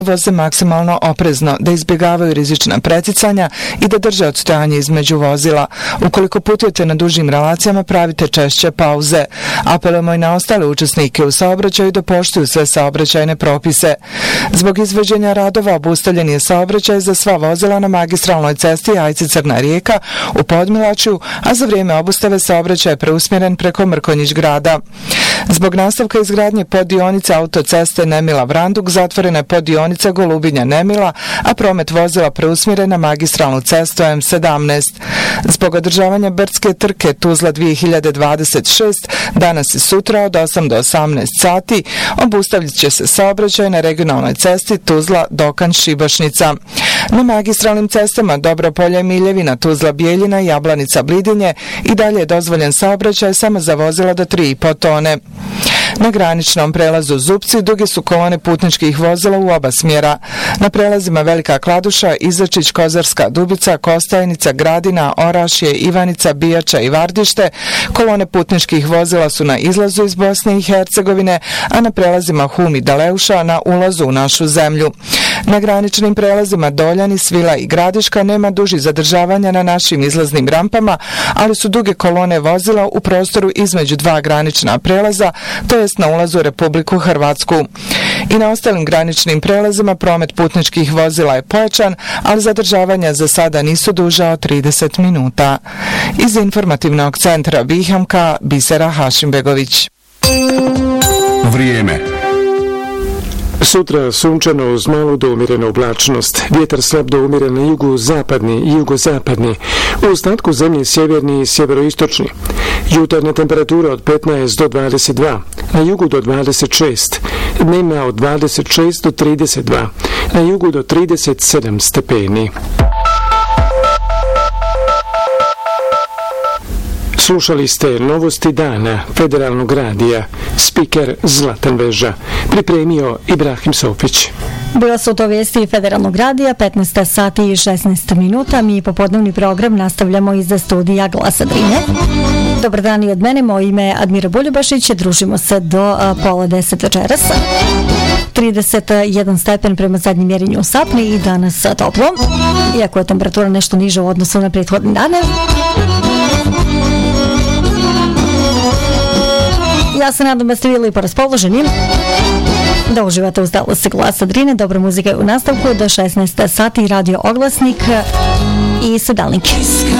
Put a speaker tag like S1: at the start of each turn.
S1: voze maksimalno oprezno, da izbjegavaju rizična preticanja i da drže odstojanje između vozila. Ukoliko putujete na dužim relacijama, pravite češće pauze. Apelujemo i na ostale učesnike u saobraćaju da poštuju sve saobraćajne propise. Zbog izvođenja radova obustavljen je saobraćaj za sva vozila na magistralnoj cesti Ajci-Crna Rijeka u Podmilačju, a za vrijeme obustave saobraćaj je preusmjeren preko Mrkonjić grada. Zbog nastavka izgradnje poddionice autoceste Nemila-Vranduk zatvorena je poddionica Golubinja-Nemila, a promet vozila preusmjeren na magistralnu cestu M17. Zbog održavanja brdske trke Tuzla 2026 danas i sutra od 8 do 18 sati obustavit će se saobraćaj na regionalnoj cesti Tuzla-Dokanj-Šibašnica. Na magistralnim cestama Dobropolje-Miljevina, Tuzla-Bijeljina i Jablanica-Blidinje i dalje je dozvoljen saobraćaj samo za vozila do 3,5 tone. Na graničnom prelazu Zupci duge su kolone putničkih vozila u oba smjera. Na prelazima Velika Kladuša, Izačić, Kozarska Dubica, Kostajnica, Gradina, Orašje, Ivanica, Bijača i Vardište kolone putničkih vozila su na izlazu iz Bosne i Hercegovine, a na prelazima Hum i Daleuša na ulazu u našu zemlju. Na graničnim prelazima Doljani, Svila i Gradiška nema dužih zadržavanja na našim izlaznim rampama, ali su duge kolone vozila u prostoru između dva granična prelaza, to jest na ulazu u Republiku Hrvatsku. I na ostalim graničnim prelazima promet putničkih vozila je pojačan, ali zadržavanja za sada nisu duža od 30 minuta. Iz informativnog centra Bihamka, Bisera Hašimbegović.
S2: Vrijeme.
S3: Sutra sunčano uz malu do umjerenu oblačnost. Vjetar slab do umjeren na jugu-zapadni i jugozapadni. U ostatku zemlje sjeverni i sjeveroistočni. Jutarnja temperatura od 15 do 22. Na jugu do 26. Dnevna od 26 do 32. Na jugu do 37 stepeni. Slušali ste novosti dana Federalnog radija. Spiker Zlatan Veža. Pripremio Ibrahim Sofić.
S4: Bila su to vijesti Federalnog radija, 15 sati i 16 minuta. Mi popodnevni program nastavljamo iza studija Glasa Drine. Dobar dan i od mene, moje ime je Admira Buljubašić. Družimo se do 9:30 večeras. 31 stepen prema zadnjem mjerenju u Sapni i danas toplo. Iako je temperatura nešto niža u odnosu na prethodne dane. Ja se nadam da ste bili poraspoloženi, da uživate uz Dallas Glasa Drine. Dobra muzika u nastavku do 16 sati, radio Oglasnik i Sedalnike.